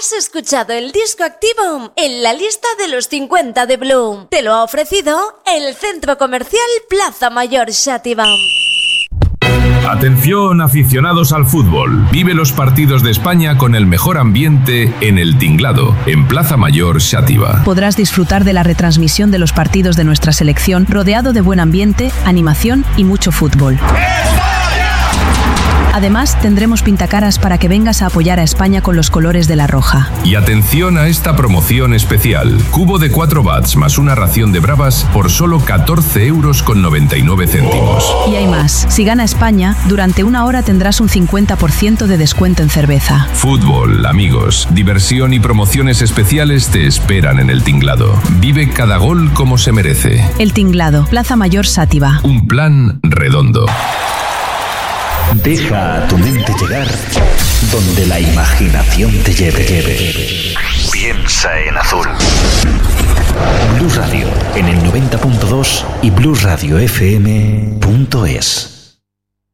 Has escuchado el disco activo en la lista de los 50 de Bloom. Te lo ha ofrecido el Centro Comercial Plaza Mayor Xàtiva. Atención aficionados al fútbol. Vive los partidos de España con el mejor ambiente en El Tinglado, en Plaza Mayor Xàtiva. Podrás disfrutar de la retransmisión de los partidos de nuestra selección rodeado de buen ambiente, animación y mucho fútbol. Además, tendremos pintacaras para que vengas a apoyar a España con los colores de la roja. Y atención a esta promoción especial. Cubo de 4 bats más una ración de bravas por solo 14,99 €. Y hay más. Si gana España, durante una hora tendrás un 50% de descuento en cerveza. Fútbol, amigos, diversión y promociones especiales te esperan en El Tinglado. Vive cada gol como se merece. El Tinglado, Plaza Mayor Xàtiva. Un plan redondo. Deja a tu mente llegar donde la imaginación te lleve. Piensa en azul. Blues Radio en el 90.2 y bluesradiofm.es.